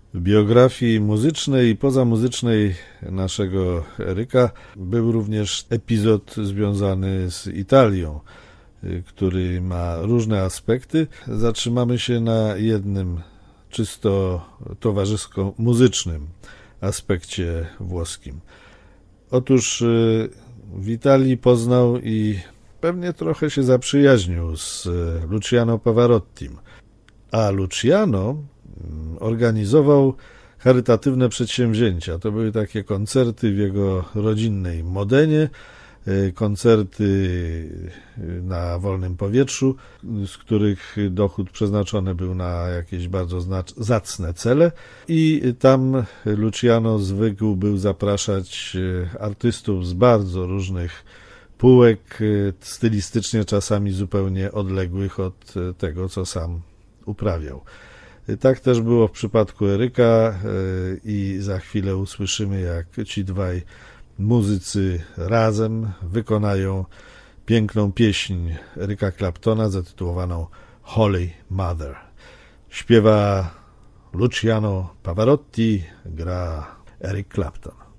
W biografii muzycznej i pozamuzycznej naszego Eryka był również epizod związany z Italią, który ma różne aspekty. Zatrzymamy się na jednym czysto towarzysko-muzycznym aspekcie włoskim. Otóż w Italii poznał i pewnie trochę się zaprzyjaźnił z Luciano Pavarottim, a Luciano organizował charytatywne przedsięwzięcia. To były takie koncerty w jego rodzinnej Modenie, koncerty na wolnym powietrzu, z których dochód przeznaczony był na jakieś bardzo zacne cele i tam Luciano zwykł był zapraszać artystów z bardzo różnych półek, stylistycznie czasami zupełnie odległych od tego, co sam uprawiał. Tak też było w przypadku Eryka i za chwilę usłyszymy, jak ci dwaj muzycy razem wykonają piękną pieśń Eryka Claptona zatytułowaną Holy Mother. Śpiewa Luciano Pavarotti, gra Eric Clapton.